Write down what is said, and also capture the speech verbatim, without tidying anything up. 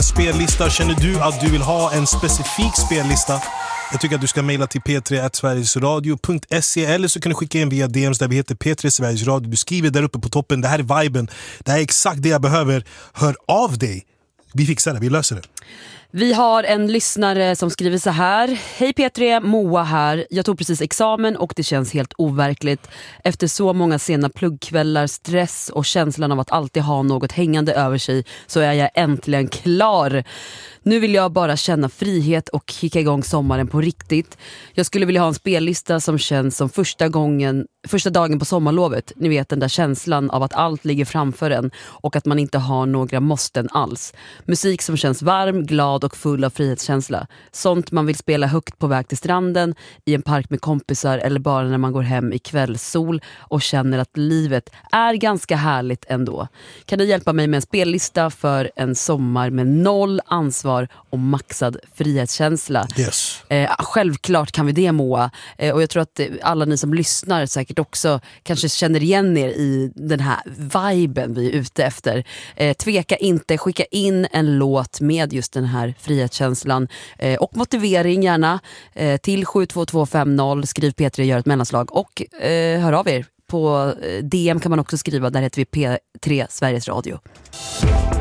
spellista. Känner du att du vill ha en specifik spellista? Jag tycker att du ska mejla till p tre at sverigesradio punkt se eller så kan du skicka in via D Ms där vi heter P tre Sveriges Radio. Du skriver där uppe på toppen, det här är viben, det här är exakt det jag behöver. Hör av dig. Vi fixar det, vi löser det. Vi har en lyssnare som skriver så här: Hej P tre, Moa här. Jag tog precis examen och det känns helt overkligt. Efter så många sena pluggkvällar, stress och känslan av att alltid ha något hängande över sig så är jag äntligen klar. Nu vill jag bara känna frihet och kicka igång sommaren på riktigt. Jag skulle vilja ha en spellista som känns som första gången, första dagen på sommarlovet. Ni vet den där känslan av att allt ligger framför en och att man inte har några måsten alls. Musik som känns varm, glad och full av frihetskänsla. Sånt man vill spela högt på väg till stranden, i en park med kompisar eller bara när man går hem i kvällssol och känner att livet är ganska härligt ändå. Kan du hjälpa mig med en spellista för en sommar med noll ansvar och maxad frihetskänsla? Yes. Eh, självklart kan vi det, Moa. Eh, och jag tror att alla ni som lyssnar säkert också kanske känner igen er i den här viben vi är ute efter. Eh, tveka inte, skicka in en låt med just den här frihetskänslan eh, och motivering gärna eh, till sju två två fem noll. Skriv P tre, gör ett mellanslag och eh, hör av er. På D M kan man också skriva, där heter vi P tre Sveriges Radio.